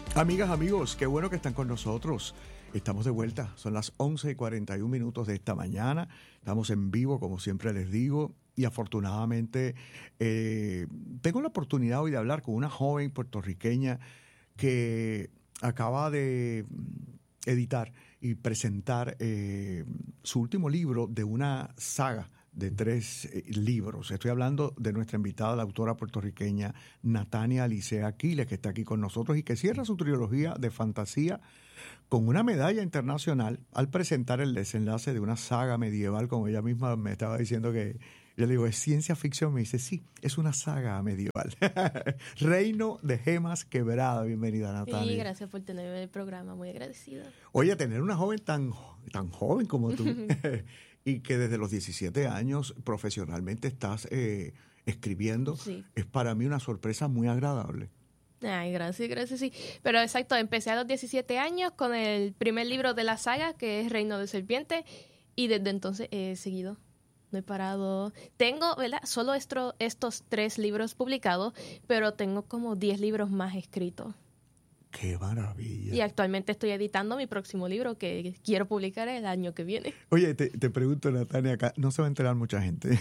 Amigas, amigos, qué bueno que están con nosotros. Estamos de vuelta, son las 11:41 de esta mañana. Estamos en vivo, como siempre les digo, y afortunadamente tengo la oportunidad hoy de hablar con una joven puertorriqueña que acaba de editar y presentar su último libro de una saga de 3 libros. Estoy hablando de nuestra invitada, la autora puertorriqueña Natania Alicea Aquiles, que está aquí con nosotros y que cierra su trilogía de fantasía con una medalla internacional al presentar el desenlace de una saga medieval, como ella misma me estaba diciendo que... Yo le digo, ¿es ciencia ficción? Me dice, sí, es una saga medieval. Reino de Gemas Quebrada. Bienvenida, Natania. Sí, gracias por tenerme en el programa, muy agradecida. Oye, tener una joven tan joven como tú y que desde los 17 años profesionalmente estás escribiendo, Sí. es para mí una sorpresa muy agradable. Ay, gracias, sí. Pero exacto, empecé a los 17 años con el primer libro de la saga, que es Reino de Serpiente, y desde entonces he seguido. No he parado. Tengo, ¿verdad? Solo estos 3 libros publicados, pero tengo como 10 libros más escritos. ¡Qué maravilla! Y actualmente estoy editando mi próximo libro que quiero publicar el año que viene. Oye, te pregunto, Natania, acá no se va a enterar mucha gente.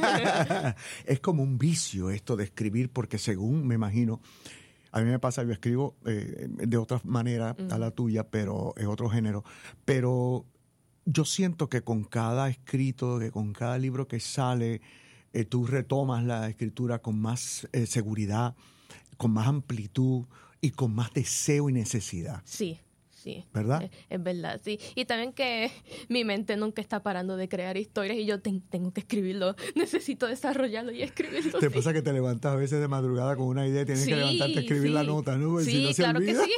Es como un vicio esto de escribir, porque según me imagino, a mí me pasa, yo escribo de otra manera a la tuya, pero es otro género. Pero yo siento que con cada escrito, que con cada libro que sale, tú retomas la escritura con más seguridad, con más amplitud y con más deseo y necesidad. Sí. ¿Verdad? Es verdad, sí. Y también que mi mente nunca está parando de crear historias y yo tengo que escribirlo. Necesito desarrollarlo y escribirlo. ¿Te sí. pasa que te levantas a veces de madrugada con una idea y tienes que levantarte a escribir la nota, ¿no? Porque Sí, si no se claro olvida. que sí.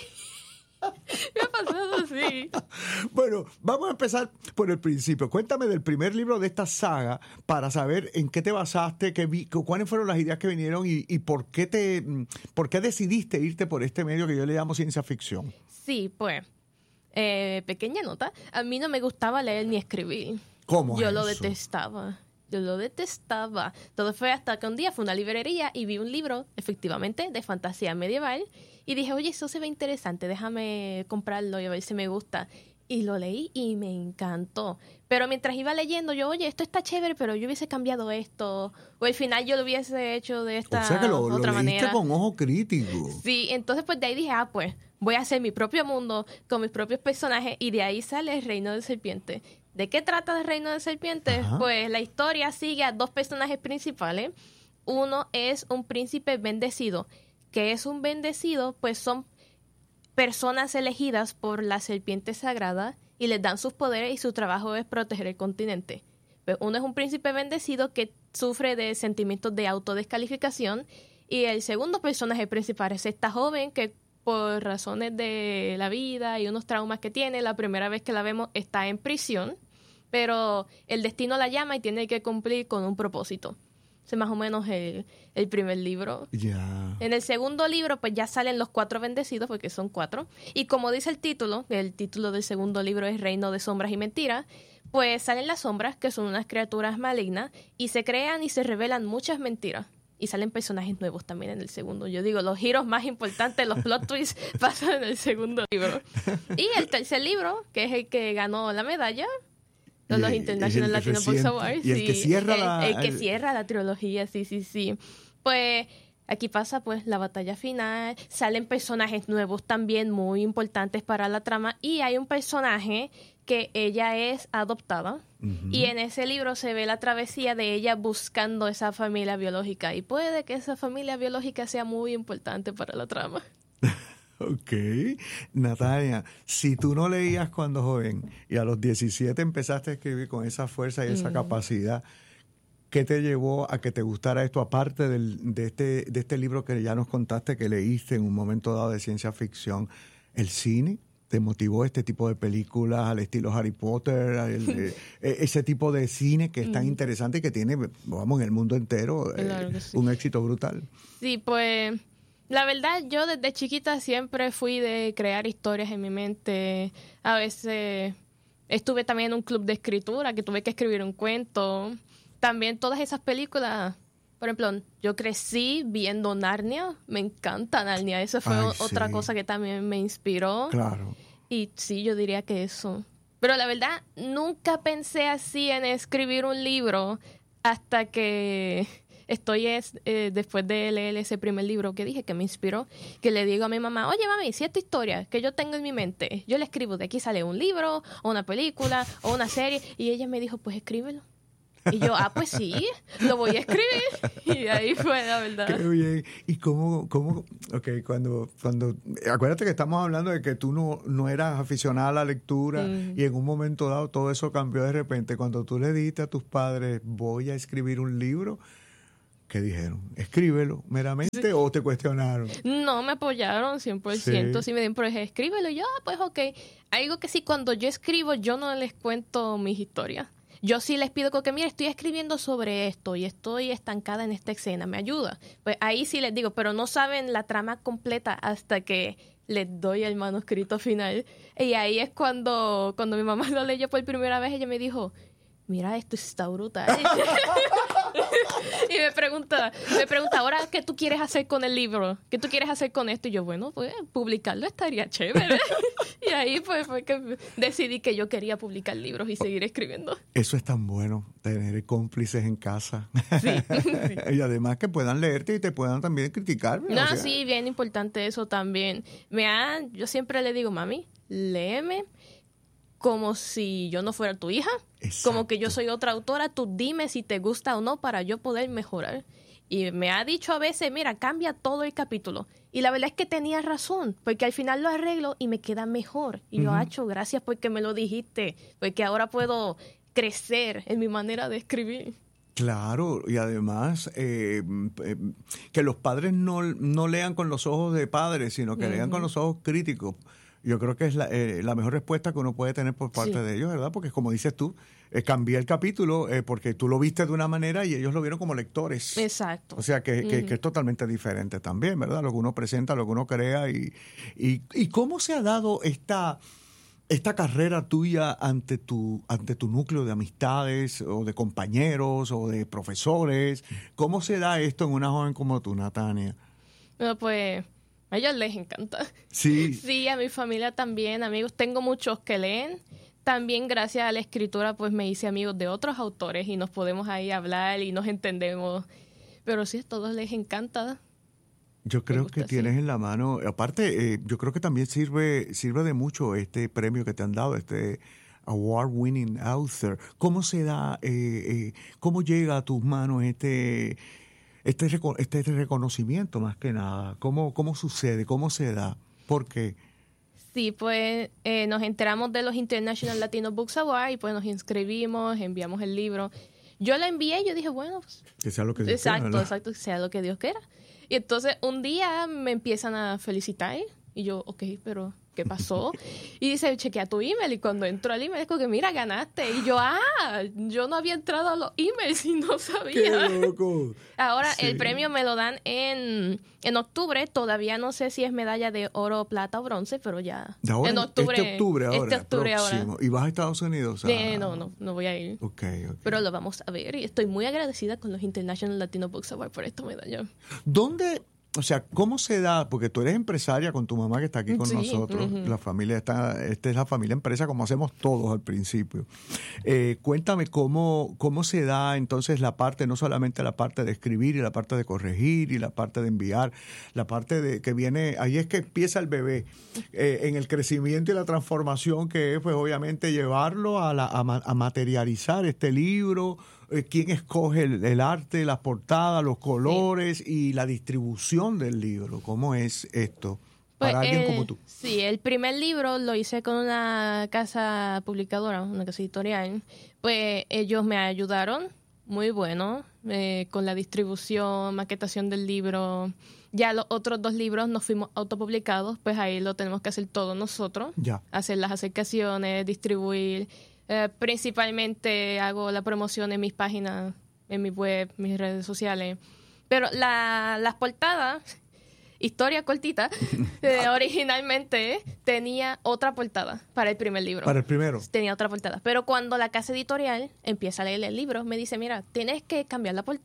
Me ha pasado, sí. Bueno, vamos a empezar por el principio. Cuéntame del primer libro de esta saga para saber en qué te basaste, cuáles fueron las ideas que vinieron y por qué decidiste irte por este medio que yo le llamo ciencia ficción. Sí, pues, pequeña nota. A mí no me gustaba leer ni escribir. ¿Cómo Yo es lo eso? detestaba. Yo lo detestaba. Todo fue hasta que un día fui a una librería y vi un libro, efectivamente, de fantasía medieval. Y dije, oye, eso se ve interesante, déjame comprarlo y a ver si me gusta. Y lo leí y me encantó. Pero mientras iba leyendo, yo, oye, esto está chévere, pero yo hubiese cambiado esto. O al final yo lo hubiese hecho de esta O sea que lo otra leíste manera. con ojo crítico. Sí, entonces pues de ahí dije, pues voy a hacer mi propio mundo con mis propios personajes y de ahí sale el Reino de Serpiente. ¿De qué trata el Reino de Serpiente? Ajá. Pues la historia sigue a 2 personajes principales. Uno es un príncipe bendecido. ¿Qué es un bendecido? Pues son personas elegidas por la serpiente sagrada y les dan sus poderes y su trabajo es proteger el continente. Pues uno es un príncipe bendecido que sufre de sentimientos de autodescalificación y el segundo personaje principal es esta joven que por razones de la vida y unos traumas que tiene, la primera vez que la vemos está en prisión, pero el destino la llama y tiene que cumplir con un propósito. Ese es más o menos el primer libro. Ya. En el segundo libro, pues ya salen los 4 bendecidos, porque son 4. Y como dice el título del segundo libro es Reino de Sombras y Mentiras, pues salen las sombras, que son unas criaturas malignas, y se crean y se revelan muchas mentiras. Y salen personajes nuevos también en el segundo. Yo digo, los giros más importantes, los plot twists, pasan en el segundo libro. Y el tercer libro, que es el que ganó la medalla, los International Latino Books Awards. Y el que cierra el que cierra la trilogía, sí. Pues aquí pasa pues la batalla final, salen personajes nuevos también muy importantes para la trama y hay un personaje que ella es adoptada y en ese libro se ve la travesía de ella buscando esa familia biológica y puede que esa familia biológica sea muy importante para la trama. Ok. Natalia, si tú no leías cuando joven y a los 17 empezaste a escribir con esa fuerza y esa capacidad, ¿qué te llevó a que te gustara esto? Aparte de este libro que ya nos contaste que leíste en un momento dado de ciencia ficción, ¿el cine te motivó este tipo de películas al estilo Harry Potter, ese tipo de cine que es tan interesante y que tiene, vamos, en el mundo entero Claro que sí. un éxito brutal? Sí, pues la verdad yo desde chiquita siempre fui de crear historias en mi mente. A veces estuve también en un club de escritura que tuve que escribir un cuento. También todas esas películas, por ejemplo, yo crecí viendo Narnia. Me encanta Narnia. Eso fue otra cosa que también me inspiró. Claro. Y sí, yo diría que eso. Pero la verdad, nunca pensé así en escribir un libro hasta que estoy después de leer ese primer libro que dije que me inspiró, que le digo a mi mamá, oye mami, si esta historia que yo tengo en mi mente, yo la escribo, de aquí sale un libro, o una película, o una serie, y ella me dijo, pues escríbelo. Y yo, pues sí, lo voy a escribir. Y ahí fue, la verdad. Qué bien. ¿Y cómo cuando acuérdate que estamos hablando de que tú no eras aficionada a la lectura y en un momento dado todo eso cambió de repente. Cuando tú le dijiste a tus padres, voy a escribir un libro, ¿qué dijeron? ¿Escríbelo meramente o te cuestionaron? No, me apoyaron 100%. Sí me dieron, pero dije, escríbelo. Y yo, pues ok. Algo que sí, cuando yo escribo, yo no les cuento mis historias. Yo sí les pido que, mira, estoy escribiendo sobre esto y estoy estancada en esta escena, ¿me ayuda? Pues ahí sí les digo, pero no saben la trama completa hasta que les doy el manuscrito final. Y ahí es cuando mi mamá lo leyó por primera vez, ella me dijo, mira, esto está brutal. Y me pregunta, ahora, ¿qué tú quieres hacer con el libro? ¿Qué tú quieres hacer con esto? Y yo, bueno, pues publicarlo estaría chévere. Y ahí pues fue que decidí que yo quería publicar libros y seguir escribiendo. Eso es tan bueno, tener cómplices en casa. Sí. Y además que puedan leerte y te puedan también criticar. No, o sea, sí, bien importante eso también. Yo siempre le digo, mami, léeme como si yo no fuera tu hija. Exacto. Como que yo soy otra autora, tú dime si te gusta o no para yo poder mejorar. Y me ha dicho a veces, mira, cambia todo el capítulo. Y la verdad es que tenía razón, porque al final lo arreglo y me queda mejor. Y yo, Acho, gracias porque me lo dijiste, porque ahora puedo crecer en mi manera de escribir. Claro, y además que los padres no lean con los ojos de padres, sino que lean con los ojos críticos. Yo creo que es la mejor respuesta que uno puede tener por parte de ellos, ¿verdad? Porque como dices tú, cambié el capítulo porque tú lo viste de una manera y ellos lo vieron como lectores. Exacto. O sea que es totalmente diferente también, ¿verdad? Lo que uno presenta, lo que uno crea. ¿Y cómo se ha dado esta carrera tuya ante tu núcleo de amistades o de compañeros o de profesores? ¿Cómo se da esto en una joven como tú, Natania? Bueno, pues a ellos les encanta. Sí. Sí, a mi familia también, amigos. Tengo muchos que leen. También gracias a la escritura pues me hice amigos de otros autores y nos podemos ahí hablar y nos entendemos. Pero sí, a todos les encanta. Yo creo que tienes en la mano, aparte, yo creo que también sirve de mucho este premio que te han dado, este award-winning author. ¿Cómo se da, cómo llega a tus manos este reconocimiento más que nada? ¿Cómo sucede? ¿Cómo se da? ¿Por qué? Sí, pues nos enteramos de los International Latino Books Awards y pues nos inscribimos, enviamos el libro. Yo lo envié y yo dije, bueno, pues, que sea lo que Dios quiera. Exacto, que sea lo que Dios quiera. Y entonces un día me empiezan a felicitar y yo, ok, pero ¿qué pasó? Y dice, chequea tu email. Y cuando entro al email es como que, mira, ganaste. Y yo, yo no había entrado a los emails y no sabía. ¡Qué loco! Ahora, el premio me lo dan en octubre. Todavía no sé si es medalla de oro, plata o bronce, pero ya. Ahora, en octubre. Este octubre ahora. ¿Y vas a Estados Unidos? No voy a ir. Okay. Pero lo vamos a ver. Y estoy muy agradecida con los International Latino Books Awards por esta medalla. ¿Dónde? O sea, ¿cómo se da? Porque tú eres empresaria con tu mamá que está aquí con nosotros. La familia esta es la familia empresa como hacemos todos al principio. Cuéntame cómo se da entonces la parte, no solamente la parte de escribir y la parte de corregir y la parte de enviar, la parte de que viene, ahí es que empieza el bebé, en el crecimiento y la transformación que es pues obviamente llevarlo a materializar este libro. ¿Quién escoge el arte, las portadas, los colores y la distribución del libro? ¿Cómo es esto para alguien como tú? Sí, el primer libro lo hice con una casa publicadora, una casa editorial. Pues ellos me ayudaron, muy bueno, con la distribución, maquetación del libro. Ya los otros 2 libros nos fuimos autopublicados, pues ahí lo tenemos que hacer todos nosotros. Ya. Hacer las acercaciones, distribuir. Principalmente hago la promoción en mis páginas, en mi web, mis redes sociales. Pero las portadas, historia cortita, originalmente tenía otra portada para el primer libro. ¿Para el primero? Tenía otra portada. Pero cuando la casa editorial empieza a leer el libro, me dice, mira, tienes que cambiar la portada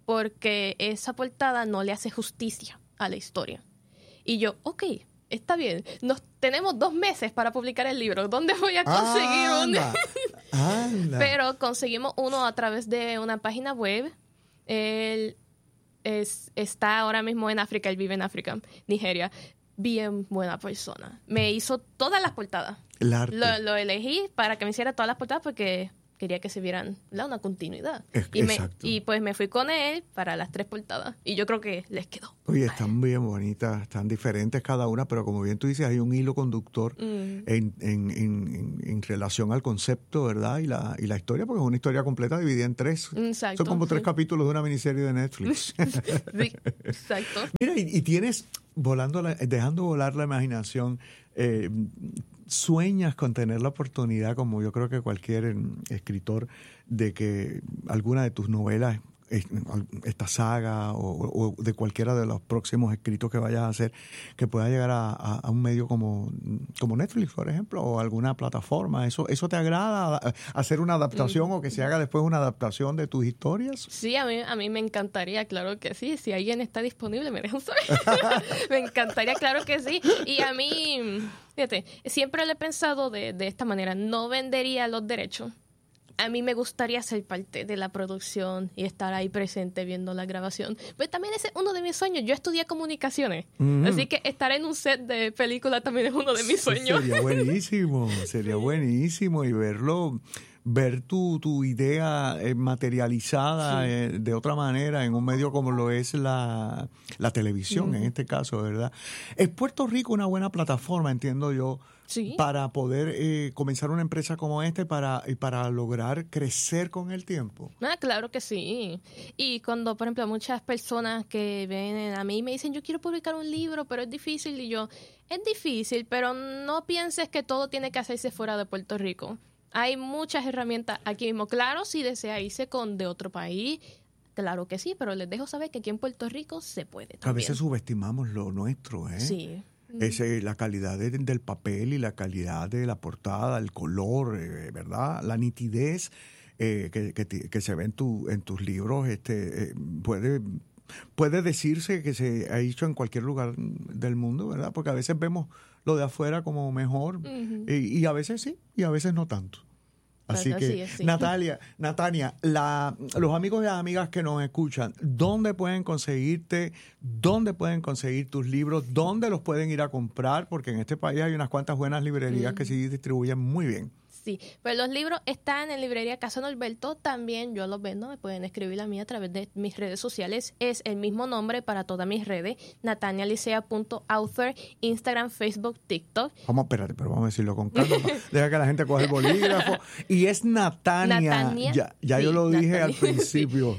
porque esa portada no le hace justicia a la historia. Y yo, ok, está bien, tenemos 2 meses para publicar el libro. ¿Dónde voy a conseguir uno? Pero conseguimos uno a través de una página web. Él está ahora mismo en África, él vive en África, Nigeria. Bien buena persona. Me hizo todas las portadas. El arte. Lo elegí para que me hiciera todas las portadas porque quería que se vieran una continuidad. Exacto. Y pues me fui con él para las 3 portadas. Y yo creo que les quedó. Oye, están bien bonitas, están diferentes cada una, pero como bien tú dices, hay un hilo conductor en relación al concepto, ¿verdad? Y la historia, porque es una historia completa dividida en 3. Exacto. Son como 3 capítulos de una miniserie de Netflix. Sí, exacto. Mira, y tienes, dejando volar la imaginación, sueñas con tener la oportunidad, como yo creo que cualquier escritor, de que alguna de tus novelas, esta saga o de cualquiera de los próximos escritos que vayas a hacer, que pueda llegar a un medio como Netflix, por ejemplo, o alguna plataforma? ¿Eso te agrada, hacer una adaptación o que se haga después una adaptación de tus historias? Sí, a mí me encantaría, claro que sí. Si alguien está disponible, me dejan saber. Me encantaría, claro que sí. Y a mí, fíjate, siempre lo he pensado de esta manera. No vendería los derechos. A mí me gustaría ser parte de la producción y estar ahí presente viendo la grabación. Pero también ese es uno de mis sueños. Yo estudié comunicaciones, así que estar en un set de película también es uno de mis sueños. Sería buenísimo y ver tu idea materializada de otra manera en un medio como lo es la televisión, en este caso, ¿verdad? ¿Es Puerto Rico una buena plataforma, entiendo yo, para poder comenzar una empresa como esta y para lograr crecer con el tiempo? Claro que sí. Y cuando, por ejemplo, muchas personas que vienen a mí y me dicen, yo quiero publicar un libro, pero es difícil, y yo, es difícil, pero no pienses que todo tiene que hacerse fuera de Puerto Rico. Hay muchas herramientas aquí mismo. Claro, si desea irse de otro país, claro que sí, pero les dejo saber que aquí en Puerto Rico se puede también. A veces subestimamos lo nuestro, ¿eh? Sí. La calidad del papel y la calidad de la portada, el color, ¿verdad? La nitidez que se ve en tus libros, puede decirse que se ha hecho en cualquier lugar del mundo, ¿verdad? Porque a veces vemos lo de afuera como mejor y a veces sí, y a veces no tanto. Así que, sí. Natania, los amigos y amigas que nos escuchan, ¿dónde pueden conseguirte? ¿Dónde pueden conseguir tus libros? ¿Dónde los pueden ir a comprar? Porque en este país hay unas cuantas buenas librerías que sí distribuyen muy bien. Sí, pues los libros están en librería Casa Norberto, también yo los vendo, me pueden escribir a mí a través de mis redes sociales, es el mismo nombre para todas mis redes, natanialicea.author, Instagram, Facebook, TikTok. Espérate, pero vamos a decirlo con calma, deja que la gente coja el bolígrafo, y es Natania, ya yo lo dije al principio.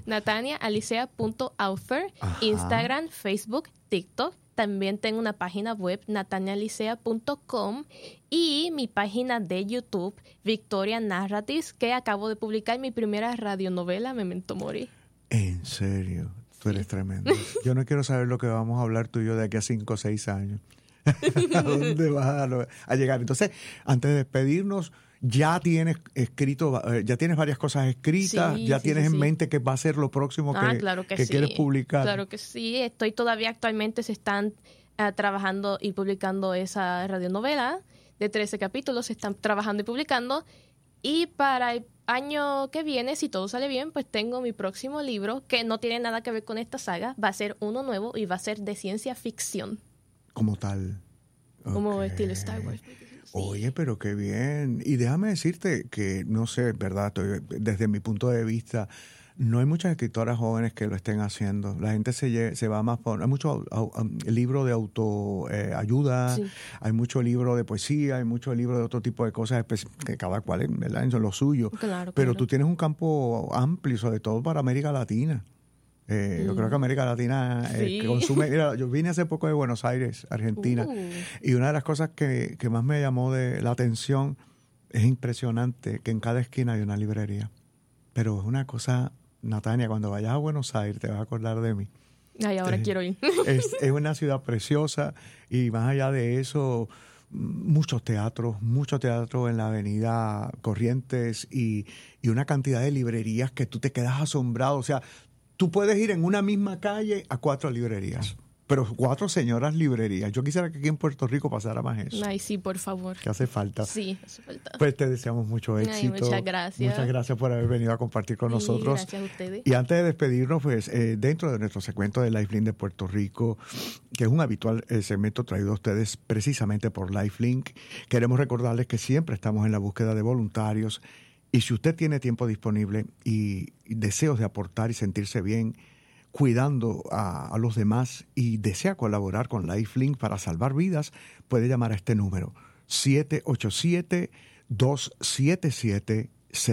natanialicea.author, Instagram, Facebook, TikTok. También tengo una página web, natanialicea.com, y mi página de YouTube, Victoria Narratives, que acabo de publicar mi primera radionovela, Memento Mori. ¿En serio? Tú eres tremendo. Yo no quiero saber lo que vamos a hablar tú y yo de aquí a 5 o 6 años. ¿A dónde vas a llegar? Entonces, antes de despedirnos, ya tienes varias cosas escritas, tienes en mente qué va a ser lo próximo que quieres publicar. Claro que sí, actualmente se están trabajando y publicando esa radionovela de 13 capítulos, se están trabajando y publicando, y para el año que viene, si todo sale bien, pues tengo mi próximo libro que no tiene nada que ver con esta saga, va a ser uno nuevo y va a ser de ciencia ficción. Como tal. Como estilo Star Wars. Oye, pero qué bien. Y déjame decirte que, no sé, ¿verdad? Desde mi punto de vista, no hay muchas escritoras jóvenes que lo estén haciendo. La gente se va más por... Hay mucho libro de autoayuda, hay mucho libro de poesía, hay mucho libro de otro tipo de cosas, que cada cual, ¿verdad?, en lo suyo. Pero tú tienes un campo amplio, sobre todo para América Latina. Yo creo que América Latina consume... Mira, yo vine hace poco de Buenos Aires, Argentina, y una de las cosas que más me llamó de la atención, es impresionante que en cada esquina hay una librería. Pero es una cosa, Natania, cuando vayas a Buenos Aires te vas a acordar de mí. Ay, ahora quiero ir. Es una ciudad preciosa, y más allá de eso, mucho teatro en la avenida Corrientes, y una cantidad de librerías que tú te quedas asombrado. O sea, tú puedes ir en una misma calle a 4 librerías. Pero 4 señoras librerías. Yo quisiera que aquí en Puerto Rico pasara más eso. Ay, sí, por favor. Que hace falta. Sí, hace falta. Pues te deseamos mucho éxito. Ay, muchas gracias. Muchas gracias por haber venido a compartir con nosotros. Gracias a ustedes. Y antes de despedirnos, pues dentro de nuestro segmento de Lifelink de Puerto Rico, que es un habitual segmento traído a ustedes precisamente por Lifelink, queremos recordarles que siempre estamos en la búsqueda de voluntarios. Y si usted tiene tiempo disponible y deseos de aportar y sentirse bien, cuidando a los demás y desea colaborar con Lifelink para salvar vidas, puede llamar a este número 787-277-0900.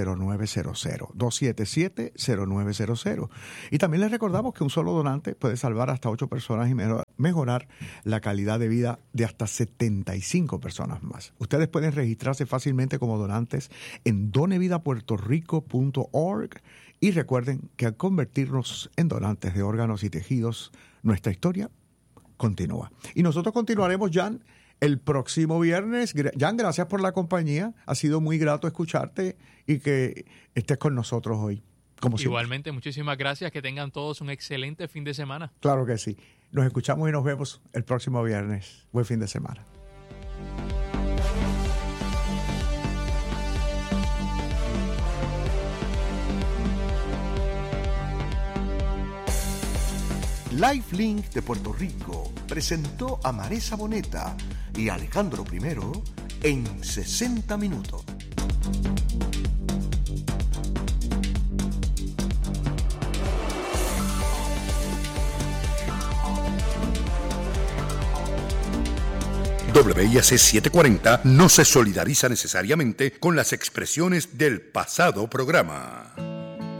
277-0900. Y también les recordamos que un solo donante puede salvar hasta 8 personas y mejorar la calidad de vida de hasta 75 personas más. Ustedes pueden registrarse fácilmente como donantes en donevidapuertorico.org. Y recuerden que al convertirnos en donantes de órganos y tejidos, nuestra historia continúa. Y nosotros continuaremos, Jan, el próximo viernes. Jan, gracias por la compañía. Ha sido muy grato escucharte y que estés con nosotros hoy. Como Igualmente, siempre. Muchísimas gracias. Que tengan todos un excelente fin de semana. Claro que sí. Nos escuchamos y nos vemos el próximo viernes. Buen fin de semana. Lifelink de Puerto Rico presentó a Maresa Boneta y Alejandro I en 60 minutos. WIAC 740 no se solidariza necesariamente con las expresiones del pasado programa.